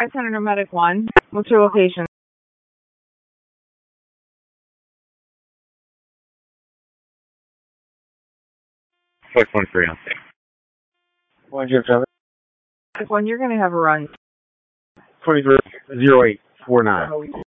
Senator Medic 1. What's your location? Flight 23 on state. 107. Medic 1, you're going to have a run. 230849.